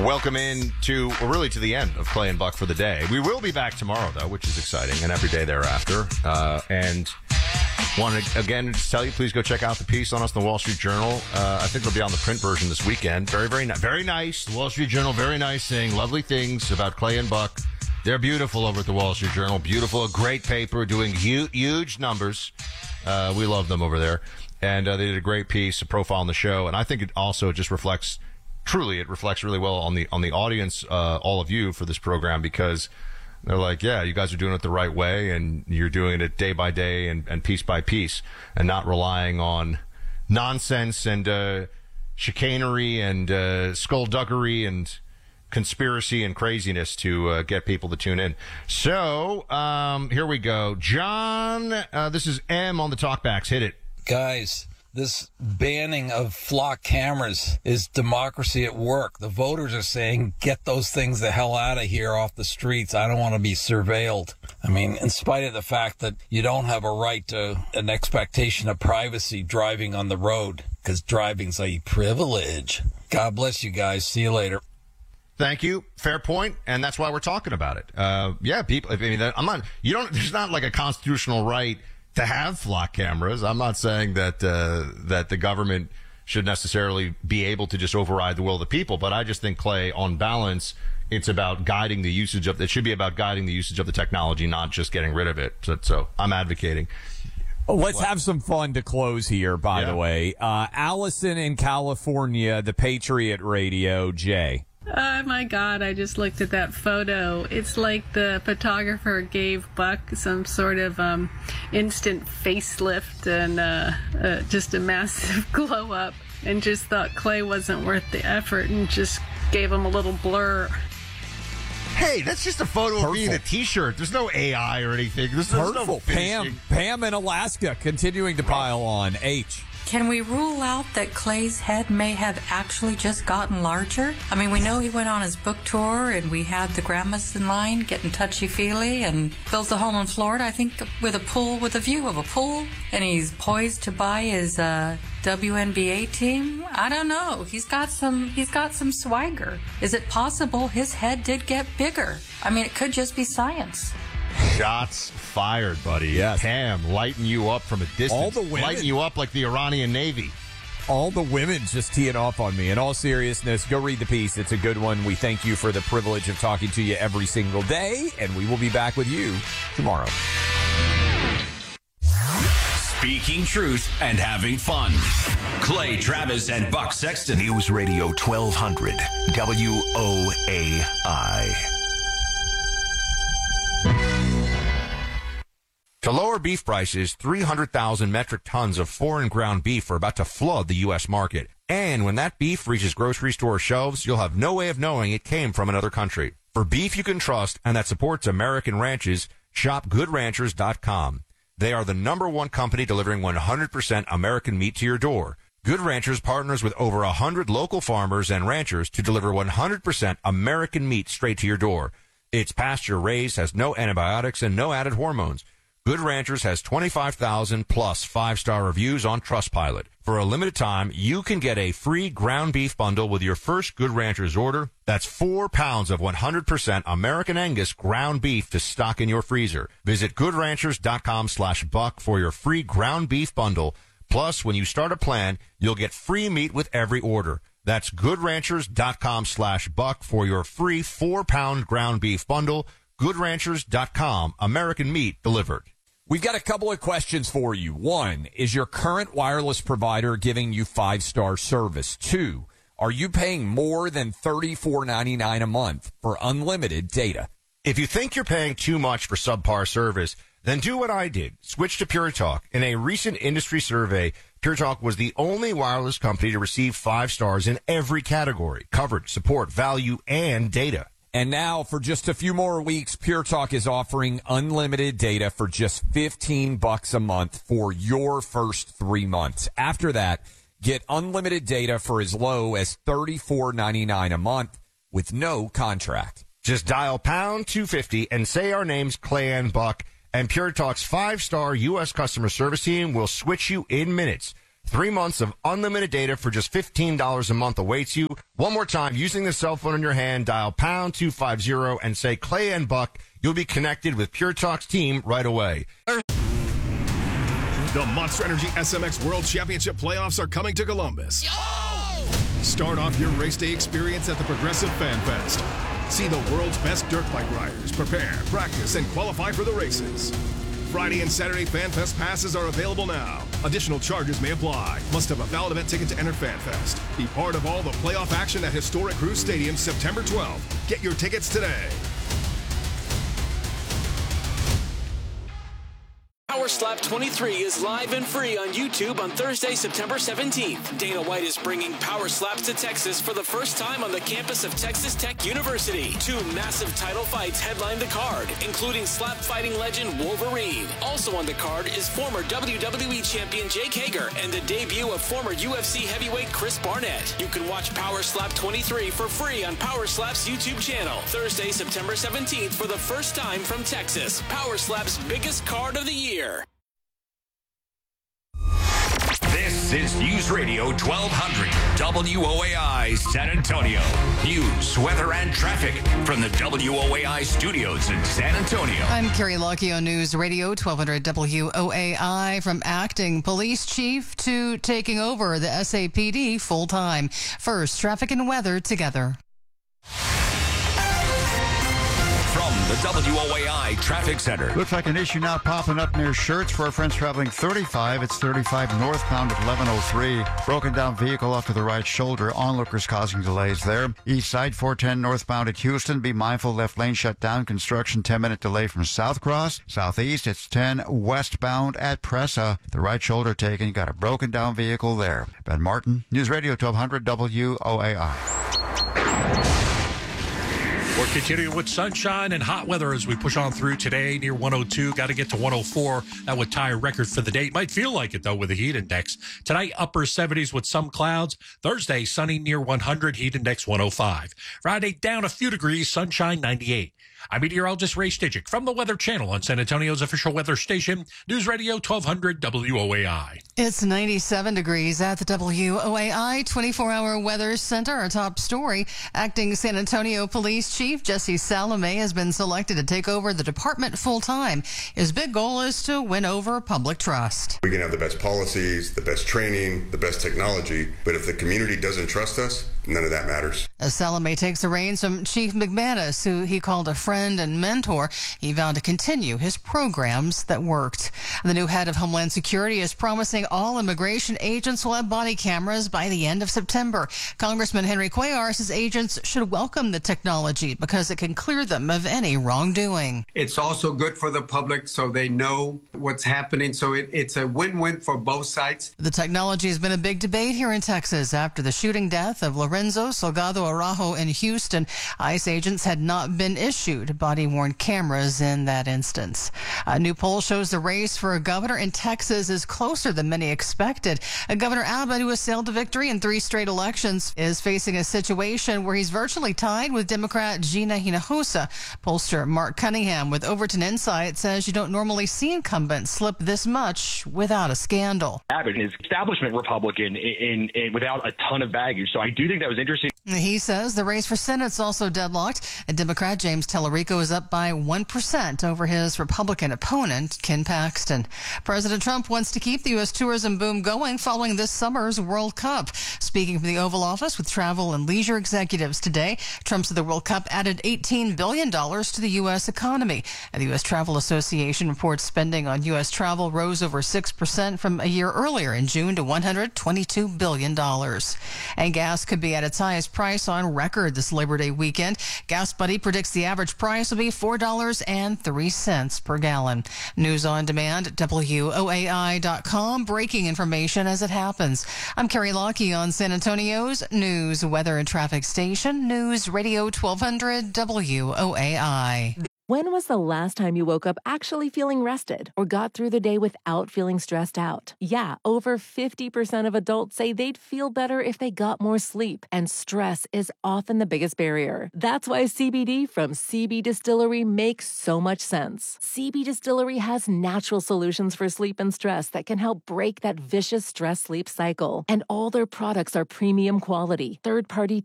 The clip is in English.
Welcome in to the end of Clay and Buck for the day. We will be back tomorrow, though, which is exciting, and every day thereafter. And want to, again, just tell you, please go check out the piece on us in the Wall Street Journal. I think it'll be on the print version this weekend. Very, very, very nice. The Wall Street Journal, very nice, saying lovely things about Clay and Buck. They're beautiful over at the Wall Street Journal. Beautiful, a great paper, doing huge numbers. We love them over there. And they did a great piece, a profile on the show. And I think it also just reflects, truly, it reflects really well on the audience, all of you, for this program, because they're like, yeah, you guys are doing it the right way, and you're doing it day by day and piece by piece, and not relying on nonsense and chicanery and skullduggery and conspiracy and craziness to get people to tune in. So here we go. John, this is M on the talkbacks. Hit it. Guys, this banning of flock cameras is democracy at work. The voters are saying, get those things the hell out of here off the streets. I don't want to be surveilled. I mean, in spite of the fact that you don't have a right to an expectation of privacy driving on the road, because driving's a privilege. God bless you guys. See you later. Thank you. Fair point, and that's why we're talking about it. Yeah, people. I mean, there's not like a constitutional right to have flock cameras. I'm not saying that that the government should necessarily be able to just override the will of the people, but I just think, Clay, on balance, it's about guiding the usage of. It should be about guiding the usage of the technology, not just getting rid of it. So I'm advocating. Let's have some fun to close here, by the way. Allison in California, the Patriot Radio, Jay. Oh, my God, I just looked at that photo. It's like the photographer gave Buck some sort of instant facelift and just a massive glow up, and just thought Clay wasn't worth the effort and just gave him a little blur. Hey, that's just a photo of me in a T-shirt. There's no AI or anything. There's no Pam in Alaska continuing to pile on. H. Can we rule out that Clay's head may have actually just gotten larger? I mean, we know he went on his book tour, and we had the grandmas in line getting touchy-feely, and built a home in Florida, I think, with a view of a pool, and he's poised to buy his WNBA team. I don't know. He's got some swagger. Is it possible his head did get bigger? I mean, it could just be science. Shots fired, buddy. Yes. Pam, lighting you up from a distance. All the women. Lighting you up like the Iranian Navy. All the women just teeing off on me. In all seriousness, go read the piece. It's a good one. We thank you for the privilege of talking to you every single day, and we will be back with you tomorrow. Speaking truth and having fun. Clay Travis and Buck Sexton. News Radio 1200 WOAI. To lower beef prices, 300,000 metric tons of foreign ground beef are about to flood the U.S. market. And when that beef reaches grocery store shelves, you'll have no way of knowing it came from another country. For beef you can trust and that supports American ranches, shop GoodRanchers.com. They are the #1 company delivering 100% American meat to your door. Good Ranchers partners with over 100 local farmers and ranchers to deliver 100% American meat straight to your door. It's pasture-raised, has no antibiotics, and no added hormones. Good Ranchers has 25,000 plus 5-star reviews on Trustpilot. For a limited time, you can get a free ground beef bundle with your first Good Ranchers order. That's 4 pounds of 100% American Angus ground beef to stock in your freezer. Visit GoodRanchers.com/Buck for your free ground beef bundle. Plus, when you start a plan, you'll get free meat with every order. That's GoodRanchers.com/Buck for your free 4-pound ground beef bundle. GoodRanchers.com, American meat delivered. We've got a couple of questions for you. 1, is your current wireless provider giving you 5-star service? 2, are you paying more than $34.99 a month for unlimited data? If you think you're paying too much for subpar service, then do what I did. Switch to Pure Talk. In a recent industry survey, Pure Talk was the only wireless company to receive 5 stars in every category: coverage, support, value, and data. And now, for just a few more weeks, Pure Talk is offering unlimited data for just $15 a month for your first 3 months. After that, get unlimited data for as low as $34.99 a month with no contract. Just dial pound 250 and say our names, Clay and Buck, and Pure Talk's 5-star U.S. customer service team will switch you in minutes. 3 months of unlimited data for just $15 a month awaits you. One more time, using the cell phone in your hand, dial pound 250 and say Clay and Buck. You'll be connected with Pure Talk's team right away. The Monster Energy SMX World Championship playoffs are coming to Columbus. Start off your race day experience at the Progressive Fan Fest. See the world's best dirt bike riders prepare, practice, and qualify for the races. Friday and Saturday Fan Fest passes are available now. Additional charges may apply. Must have a valid event ticket to enter Fan Fest. Be part of all the playoff action at Historic Cruise Stadium September 12th. Get your tickets today. Power Slap 23 is live and free on YouTube on Thursday, September 17th. Dana White is bringing Power Slaps to Texas for the first time on the campus of Texas Tech University. 2 massive title fights headline the card, including slap fighting legend Wolverine. Also on the card is former WWE champion Jake Hager and the debut of former UFC heavyweight Chris Barnett. You can watch Power Slap 23 for free on Power Slap's YouTube channel. Thursday, September 17th for the first time from Texas. Power Slap's biggest card of the year. This is News Radio 1200 WOAI San Antonio. News, weather, and traffic from the WOAI studios in San Antonio. I'm Carrie Lucky on News Radio 1200 WOAI. From acting police chief to taking over the SAPD full-time. First, traffic and weather together. From the WOAI Traffic Center. Looks like an issue now popping up near Schertz for our friends traveling 35. It's 35 northbound at 1103. Broken down vehicle off to the right shoulder. Onlookers causing delays there. East side 410 northbound at Houston. Be mindful, left lane shut down. Construction 10-minute delay from South Cross. Southeast it's 10 westbound at Pressa. The right shoulder taken. You got a broken down vehicle there. Ben Martin, News Radio 1200 WOAI. We're continuing with sunshine and hot weather as we push on through today near 102. Got to get to 104. That would tie a record for the day. Might feel like it, though, with the heat index. Tonight, upper 70s with some clouds. Thursday, sunny near 100, heat index 105. Friday, down a few degrees, sunshine 98. I'm meteorologist Ray Stidgick from the Weather Channel on San Antonio's official weather station, News Radio 1200 WOAI. It's 97 degrees at the WOAI 24-hour weather center. Our top story, acting San Antonio Police Chief Jesse Salome has been selected to take over the department full-time. His big goal is to win over public trust. We can have the best policies, the best training, the best technology, but if the community doesn't trust us, none of that matters. As Salome takes the reins from Chief McManus, who he called a friend and mentor, he vowed to continue his programs that worked. The new head of Homeland Security is promising all immigration agents will have body cameras by the end of September. Congressman Henry Cuellar says agents should welcome the technology because it can clear them of any wrongdoing. It's also good for the public so they know what's happening. So it's a win-win for both sides. The technology has been a big debate here in Texas after the shooting death of Lorenzo Salgado Araujo in Houston. ICE agents had not been issued body-worn cameras in that instance. A new poll shows the race for a governor in Texas is closer than many expected. Governor Abbott, who has sailed to victory in 3 straight elections, is facing a situation where he's virtually tied with Democrat Gina Hinojosa. Pollster Mark Cunningham with Overton Insight says you don't normally see incumbents slip this much without a scandal. Abbott is establishment Republican in without a ton of baggage, so I do think that was interesting. He says the race for Senate's also deadlocked. And Democrat James Tellerico is up by 1% over his Republican opponent, Ken Paxton. President Trump wants to keep the U.S. tourism boom going following this summer's World Cup. Speaking from the Oval Office with travel and leisure executives today, Trump said the World Cup added $18 billion to the U.S. economy. And the U.S. Travel Association reports spending on U.S. travel rose over 6% from a year earlier in June to $122 billion. And gas could be at its highest price on record this Labor Day weekend. Gas Buddy predicts the average price will be $4.03 per gallon. News on demand at WOAI.com. Breaking information as it happens. I'm Carrie Lockie on San Antonio's news, weather, and traffic station, News Radio 1200 WOAI. When was the last time you woke up actually feeling rested or got through the day without feeling stressed out? Yeah, over 50% of adults say they'd feel better if they got more sleep, and stress is often the biggest barrier. That's why CBD from CB Distillery makes so much sense. CB Distillery has natural solutions for sleep and stress that can help break that vicious stress-sleep cycle. And all their products are premium quality, third-party